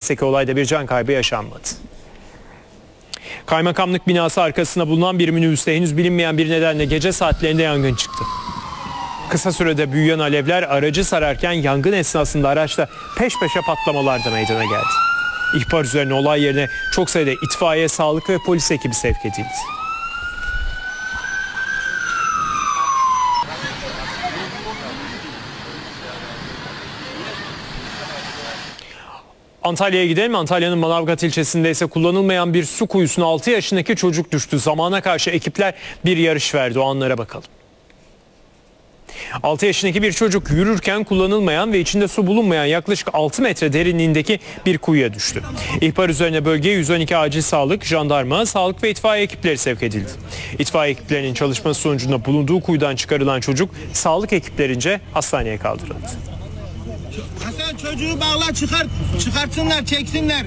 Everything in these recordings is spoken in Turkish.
Neyse ki olayda bir can kaybı yaşanmadı. Kaymakamlık binası arkasında bulunan bir minibüste henüz bilinmeyen bir nedenle gece saatlerinde yangın çıktı. Kısa sürede büyüyen alevler aracı sararken yangın esnasında araçta peş peşe patlamalar da meydana geldi. İhbar üzerine olay yerine çok sayıda itfaiye, sağlık ve polis ekibi sevk edildi. Antalya'ya gidelim. Antalya'nın Manavgat ilçesinde ise kullanılmayan bir su kuyusuna 6 yaşındaki çocuk düştü. Zamana karşı ekipler bir yarış verdi. O anlara bakalım. 6 yaşındaki bir çocuk yürürken kullanılmayan ve içinde su bulunmayan yaklaşık 6 metre derinliğindeki bir kuyuya düştü. İhbar üzerine bölgeye 112 acil sağlık, jandarma, sağlık ve itfaiye ekipleri sevk edildi. İtfaiye ekiplerinin çalışması sonucunda bulunduğu kuyudan çıkarılan çocuk sağlık ekiplerince hastaneye kaldırıldı. Hasan çocuğu bağla çıkartsınlar, çeksinler.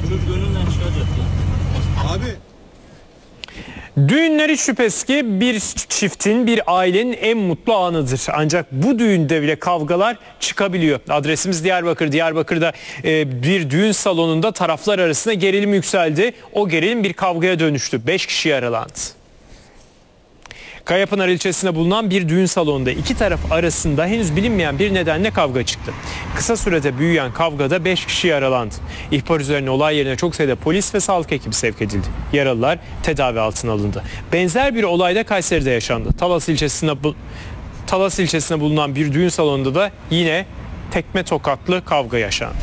Abi. Düğünler hiç şüphesiz ki bir çiftin, bir ailenin en mutlu anıdır. Ancak bu düğünde bile kavgalar çıkabiliyor. Adresimiz Diyarbakır. Diyarbakır'da bir düğün salonunda taraflar arasında gerilim yükseldi. O gerilim bir kavgaya dönüştü. 5 kişi yaralandı. Kayapınar ilçesinde bulunan bir düğün salonunda iki taraf arasında henüz bilinmeyen bir nedenle kavga çıktı. Kısa sürede büyüyen kavgada 5 kişi yaralandı. İhbar üzerine olay yerine çok sayıda polis ve sağlık ekibi sevk edildi. Yaralılar tedavi altına alındı. Benzer bir olay da Kayseri'de yaşandı. Talas ilçesinde bulunan bir düğün salonunda da yine tekme tokatlı kavga yaşandı.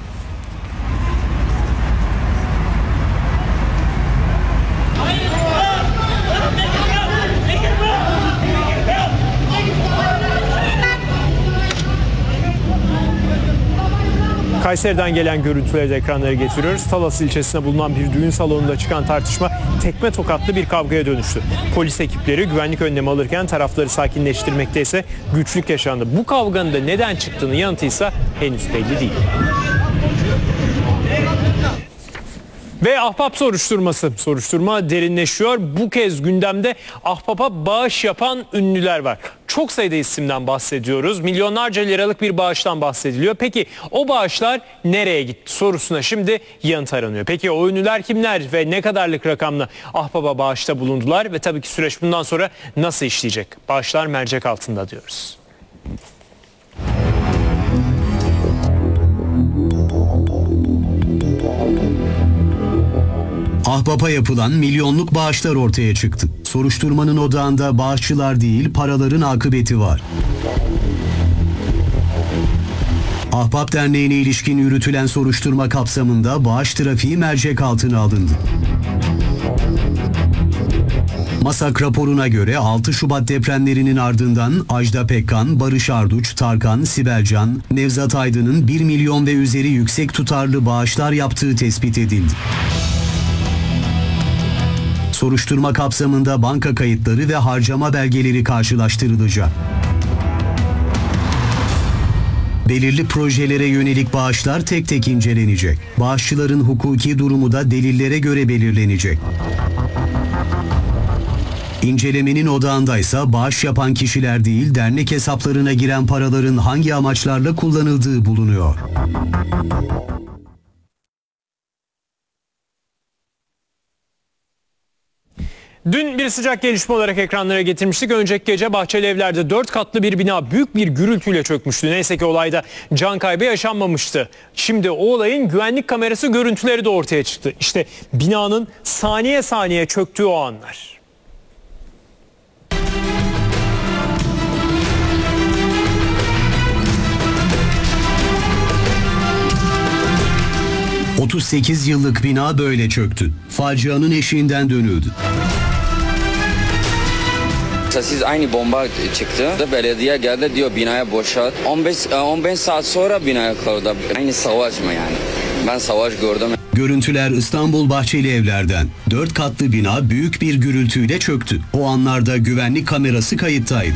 Kayseri'den gelen görüntüleri de ekranlara getiriyoruz. Talas ilçesinde bulunan bir düğün salonunda çıkan tartışma tekme tokatlı bir kavgaya dönüştü. Polis ekipleri güvenlik önlemi alırken tarafları sakinleştirmekte ise güçlük yaşandı. Bu kavganın da neden çıktığının yanıtı ise henüz belli değil. Ve ahbap soruşturması. Soruşturma derinleşiyor. Bu kez gündemde ahbapa bağış yapan ünlüler var. Çok sayıda isimden bahsediyoruz. Milyonlarca liralık bir bağıştan bahsediliyor. Peki o bağışlar nereye gitti sorusuna şimdi yanıt aranıyor. Peki o ünlüler kimler ve ne kadarlık rakamla ahbaba bağışta bulundular? Ve tabii ki süreç bundan sonra nasıl işleyecek? Bağışlar mercek altında diyoruz. Ahbapa yapılan milyonluk bağışlar ortaya çıktı. Soruşturmanın odağında bağışçılar değil, paraların akıbeti var. Ahbap Derneği'ne ilişkin yürütülen soruşturma kapsamında bağış trafiği mercek altına alındı. MASAK raporuna göre 6 Şubat depremlerinin ardından Ajda Pekkan, Barış Arduç, Tarkan, Sibel Can, Nevzat Aydın'ın 1 milyon ve üzeri yüksek tutarlı bağışlar yaptığı tespit edildi. Soruşturma kapsamında banka kayıtları ve harcama belgeleri karşılaştırılacak. Belirli projelere yönelik bağışlar tek tek incelenecek. Bağışçıların hukuki durumu da delillere göre belirlenecek. İncelemenin odağındaysa bağış yapan kişiler değil, dernek hesaplarına giren paraların hangi amaçlarla kullanıldığı bulunuyor. Dün bir sıcak gelişme olarak ekranlara getirmiştik. Önceki gece Bahçelievler'de 4 katlı bir bina büyük bir gürültüyle çökmüştü. Neyse ki olayda can kaybı yaşanmamıştı. Şimdi o olayın güvenlik kamerası görüntüleri de ortaya çıktı. İşte binanın saniye saniye çöktüğü o anlar. ...38 yıllık bina böyle çöktü. Facianın eşiğinden dönüldü. Siz aynı bomba çıktı. Belediye geldi diyor binaya boşalt. 15 saat sonra binaya kaldı. Aynı savaş mı yani? Ben savaş gördüm. Görüntüler İstanbul Bahçelievler'den. 4 katlı bina büyük bir gürültüyle çöktü. O anlarda güvenlik kamerası kayıttaydı.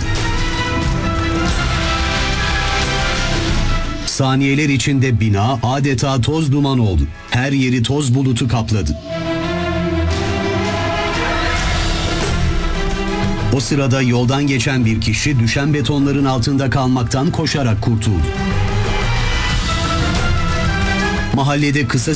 Saniyeler içinde bina adeta toz duman oldu. Her yeri toz bulutu kapladı. O sırada yoldan geçen bir kişi düşen betonların altında kalmaktan koşarak kurtuldu. Mahallede kısa